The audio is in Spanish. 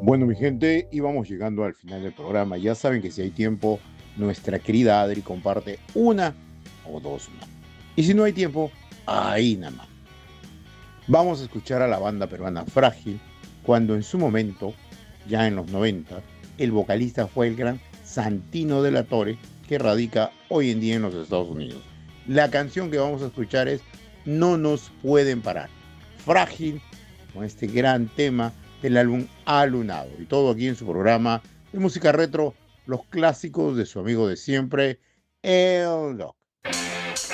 Bueno, mi gente, íbamos llegando al final del programa. Ya saben que si hay tiempo, nuestra querida Adri comparte una o dos más. Y si no hay tiempo, ahí nada más. Vamos a escuchar a la banda peruana Frágil, cuando en su momento, ya en los 90, el vocalista fue el gran Santino de la Torre, que radica hoy en día en los Estados Unidos. La canción que vamos a escuchar es No nos pueden parar. Frágil, con este gran tema del álbum Alunado. Y todo aquí en su programa de música retro, los clásicos de su amigo de siempre, el Doc.